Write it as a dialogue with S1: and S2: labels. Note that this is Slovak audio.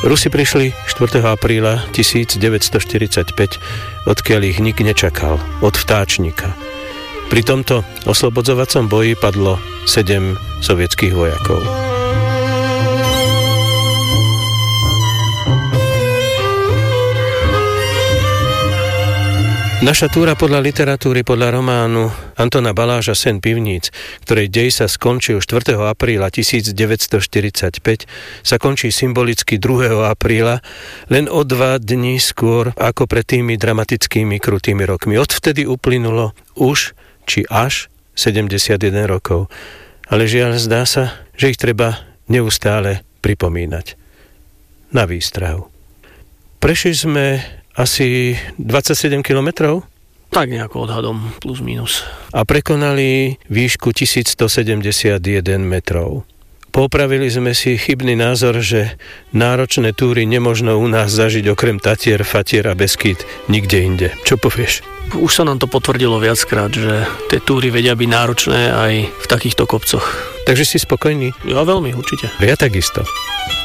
S1: Rusi prišli 4. apríla 1945, odkiaľ ich nik nečakal, od Vtáčnika. Pri tomto oslobodzovacom boji padlo 7 sovietských vojakov. Naša túra podľa literatúry, podľa románu Antona Baláža Sen pivníc, ktorej dej sa skončil 4. apríla 1945, sa končí symbolicky 2. apríla, len o 2 dní skôr ako pred tými dramatickými krutými rokmi. Odvtedy uplynulo už či až 71 rokov. Ale žiaľ, zdá sa, že ich treba neustále pripomínať. Na výstrahu. Prešli sme asi 27 kilometrov?
S2: Tak nejako odhadom, plus minus.
S1: A prekonali výšku 1171 metrov. Popravili sme si chybný názor, že náročné túry nemožno u nás zažiť okrem Tatier, Fatier a Beskyd nikde inde. Čo povieš?
S2: Už sa nám to potvrdilo viackrát, že tie túry vedia byť náročné aj v takýchto kopcoch.
S1: Takže si spokojný?
S2: Ja veľmi, určite.
S1: Ja takisto.